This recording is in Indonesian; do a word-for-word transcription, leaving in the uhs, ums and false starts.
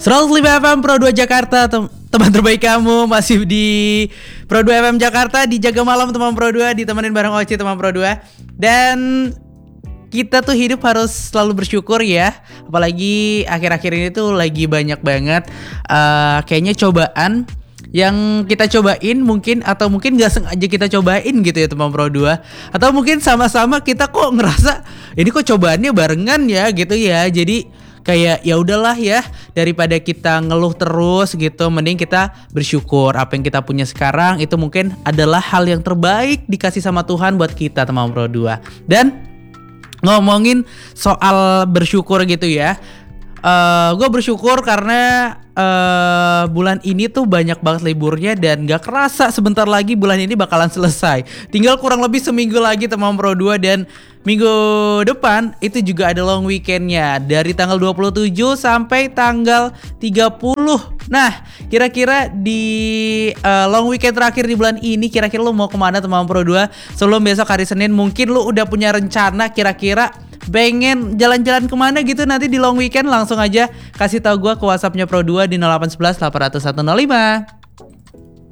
seratus lima F M Pro dua Jakarta, tem- teman terbaik kamu masih di Pro dua F M Jakarta, di Jaga Malam teman Pro dua, ditemenin bareng Oci teman Pro dua. Dan kita tuh hidup harus selalu bersyukur ya. Apalagi akhir-akhir ini tuh lagi banyak banget uh, kayaknya cobaan yang kita cobain mungkin, atau mungkin gak sengaja kita cobain gitu ya teman Pro dua. Atau mungkin sama-sama kita kok ngerasa ini kok cobaannya barengan ya gitu ya. Jadi kayak ya udahlah ya, daripada kita ngeluh terus gitu, mending kita bersyukur apa yang kita punya sekarang itu mungkin adalah hal yang terbaik dikasih sama Tuhan buat kita teman Pro dua. Dan ngomongin soal bersyukur gitu ya, uh, gue bersyukur karena uh, bulan ini tuh banyak banget liburnya dan gak kerasa sebentar lagi bulan ini bakalan selesai. Tinggal kurang lebih seminggu lagi teman Pro dua, dan minggu depan itu juga ada long weekendnya dari tanggal dua puluh tujuh sampai tanggal tiga puluh. Nah, kira-kira di uh, long weekend terakhir di bulan ini, kira-kira lu mau kemana teman Pro dua? Sebelum besok hari Senin, mungkin lu udah punya rencana kira-kira pengen jalan-jalan kemana gitu nanti di long weekend? Langsung aja kasih tahu gua ke WhatsAppnya Pro dua di nol delapan satu satu delapan nol satu nol lima.